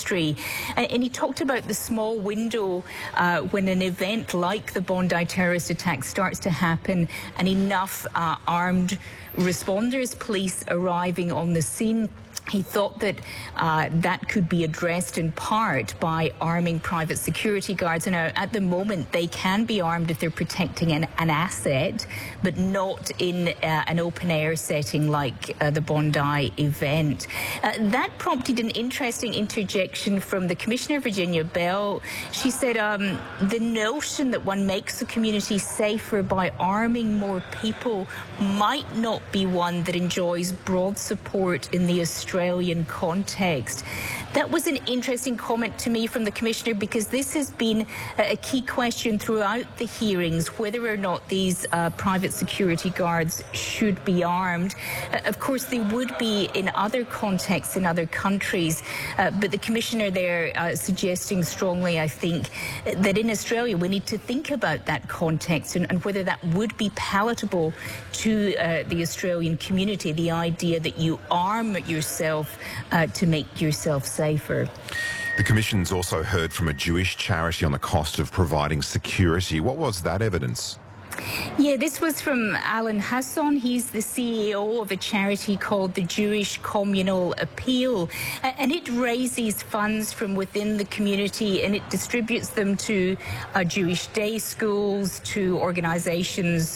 history. And he talked about the small window when an event like the Bondi terrorist attack starts to happen and enough armed responders, police arriving on the scene. He thought that that could be addressed in part by arming private security guards. And at the moment, they can be armed if they're protecting an asset, but not in an open-air setting like the Bondi event. That prompted an interesting interjection from the Commissioner, Virginia Bell. She said the notion that one makes the community safer by arming more people might not be one that enjoys broad support in the Australian context. That was an interesting comment to me from the Commissioner, because this has been a key question throughout the hearings, whether or not these private security guards should be armed. Of course, they would be in other contexts in other countries, but the Commissioner there suggesting strongly, I think, that in Australia we need to think about that context and whether that would be palatable to the Australian community, the idea that you arm yourself to make yourself safer. The Commission's also heard from a Jewish charity on the cost of providing security. What was that evidence? Yeah, this was from Alan Hasson. He's the CEO of a charity called the Jewish Communal Appeal, and it raises funds from within the community and it distributes them to Jewish day schools, to organizations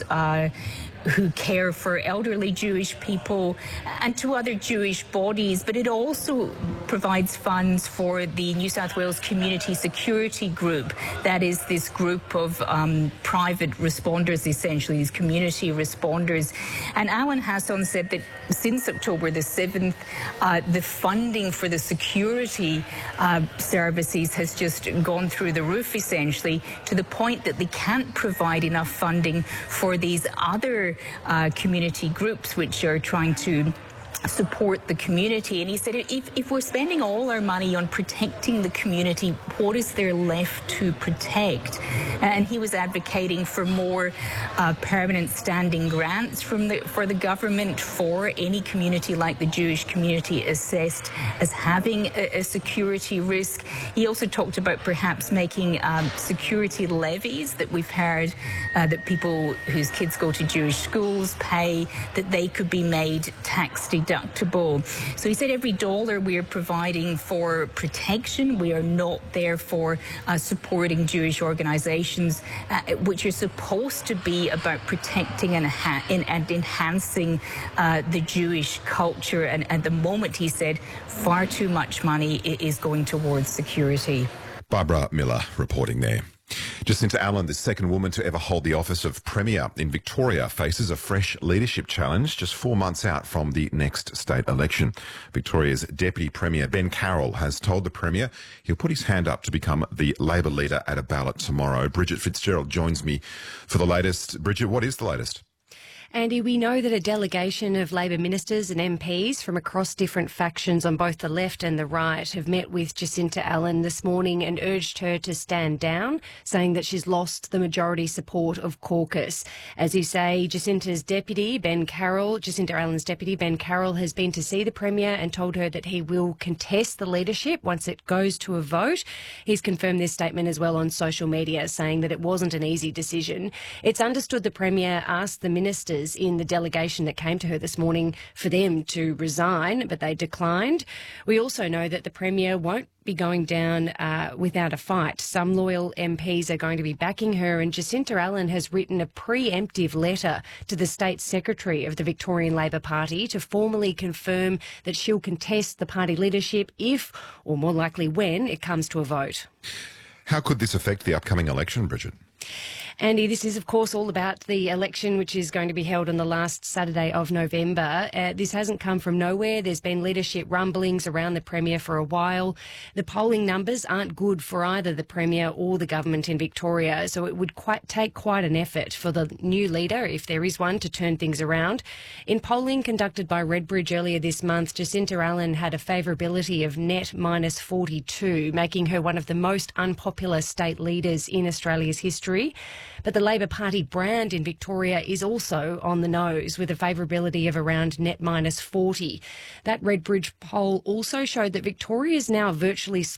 who care for elderly Jewish people, and to other Jewish bodies. But it also provides funds for the New South Wales Community Security Group. That is this group of private responders, essentially, these community responders. And Alan Hasson said that since October the 7th, the funding for the security services has just gone through the roof, essentially, to the point that they can't provide enough funding for these other community groups which are trying to support the community. And he said, if we're spending all our money on protecting the community, what is there left to protect? And he was advocating for more permanent standing grants for the government for any community like the Jewish community assessed as having a security risk. He also talked about perhaps making security levies that we've heard that people whose kids go to Jewish schools pay, that they could be made tax deductible. So he said every dollar we are providing for protection, we are not therefore supporting Jewish organizations which are supposed to be about protecting and enhancing the Jewish culture. And at the moment, he said, far too much money is going towards security. Barbara Miller reporting there. Jacinta Allen, the second woman to ever hold the office of Premier in Victoria, faces a fresh leadership challenge just 4 months out from the next state election. Victoria's Deputy Premier Ben Carroll has told the Premier he'll put his hand up to become the Labor leader at a ballot tomorrow. Bridget Fitzgerald joins me for the latest. Bridget, what is the latest? Andy, we know that a delegation of Labor ministers and MPs from across different factions on both the left and the right have met with Jacinta Allen this morning and urged her to stand down, saying that she's lost the majority support of caucus. As you say, Jacinta Allen's deputy, Ben Carroll, has been to see the Premier and told her that he will contest the leadership once it goes to a vote. He's confirmed this statement as well on social media, saying that it wasn't an easy decision. It's understood the Premier asked the ministers in the delegation that came to her this morning for them to resign, but they declined. We also know that the Premier won't be going down without a fight. Some loyal MPs are going to be backing her, and Jacinta Allen has written a preemptive letter to the State Secretary of the Victorian Labor Party to formally confirm that she'll contest the party leadership if, or more likely when, it comes to a vote. How could this affect the upcoming election, Bridget? Andy, this is, of course, all about the election, which is going to be held on the last Saturday of November. This hasn't come from nowhere. There's been leadership rumblings around the Premier for a while. The polling numbers aren't good for either the Premier or the government in Victoria, so it would take quite an effort for the new leader, if there is one, to turn things around. In polling conducted by Redbridge earlier this month, Jacinta Allen had a favourability of net minus 42, making her one of the most unpopular state leaders in Australia's history. But the Labor Party brand in Victoria is also on the nose, with a favourability of around net minus 40. That Redbridge poll also showed that Victoria is now virtually